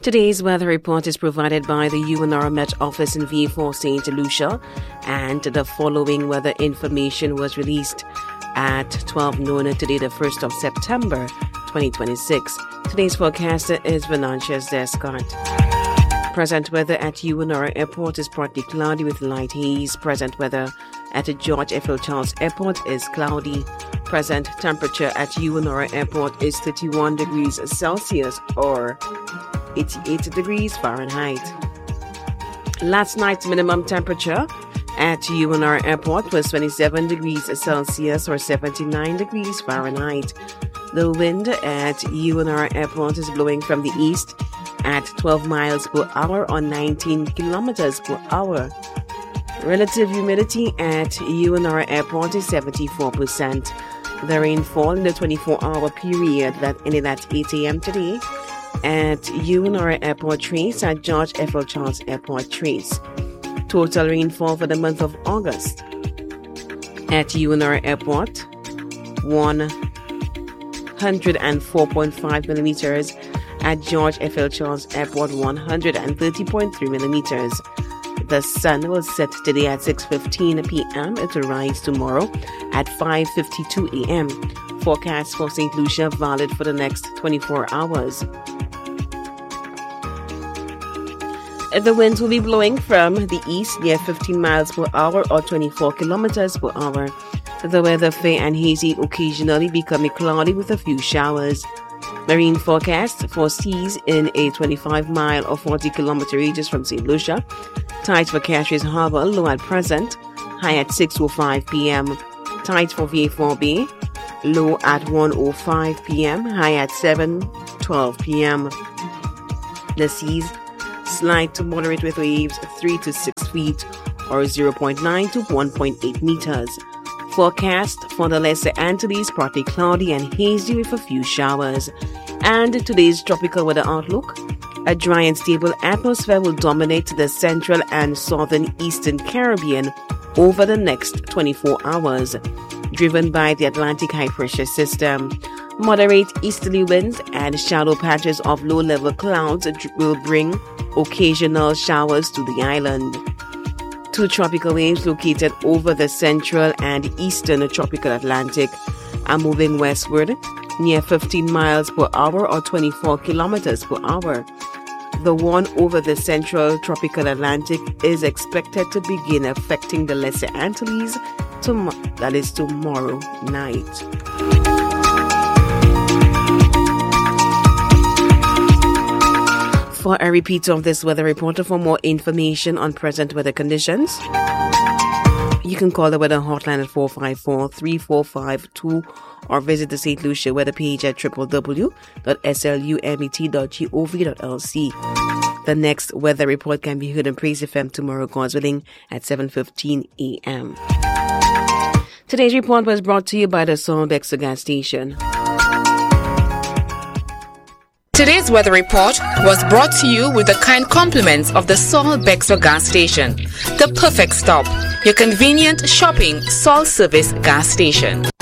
Today's weather report is provided by the UNR Met Office in V4 St. Lucia, and the following weather information was released at 12 noon today, the 1st of September 2026. Today's forecaster is Venantius Descott. Present weather at UNR Airport is partly cloudy with light haze. Present weather at George F. L. Charles Airport is cloudy. Present temperature at UNR Airport is 31 degrees Celsius or 88 degrees Fahrenheit. Last night's minimum temperature at UNR Airport was 27 degrees Celsius or 79 degrees Fahrenheit. The wind at UNR Airport is blowing from the east at 12 miles per hour or 19 kilometers per hour. Relative humidity at UNR Airport is 74%. The rainfall in the 24-hour period that ended at 8 a.m. today at UNR Airport trace at George F. L. Charles Airport trace. Total rainfall for the month of August at UNR Airport 104.5 millimeters. At George F. L. Charles Airport 130.3 millimeters. The sun will set today at 6:15 p.m. It will rise tomorrow at 5:52 a.m. Forecast for St. Lucia valid for the next 24 hours. The winds will be blowing from the east near 15 miles per hour or 24 kilometers per hour. The weather fair and hazy, occasionally becoming cloudy with a few showers. Marine forecast foresees in a 25-mile or 40-kilometer radius from St. Lucia. Tides for Cashier's Harbor, low at present, high at 6:05 p.m. Tides for VA4B, low at 1:05 p.m., high at 7:12 p.m. The seas, slight to moderate with waves 3 to 6 feet or 0.9 to 1.8 meters. Forecast for the Lesser Antilles, partly cloudy and hazy with a few showers. And today's tropical weather outlook: a dry and stable atmosphere will dominate the central and southern eastern Caribbean over the next 24 hours, driven by the Atlantic high pressure system. Moderate easterly winds and shallow patches of low-level clouds will bring occasional showers to the island. Two tropical waves located over the central and eastern tropical Atlantic are moving westward near 15 miles per hour or 24 kilometers per hour. The one over the central tropical Atlantic is expected to begin affecting the Lesser Antilles that is tomorrow night. For a repeat of this weather report, for more information on present weather conditions, you can call the weather hotline at 454-3452 or visit the St. Lucia weather page at www.slumet.gov.lc. The next weather report can be heard on Praise FM tomorrow, God's willing, at 7:15 a.m. Today's report was brought to you by the Saul Bexar gas station. Today's weather report was brought to you with the kind compliments of the Saul Bexar gas station. The perfect stop. Your convenient shopping Saul service gas station.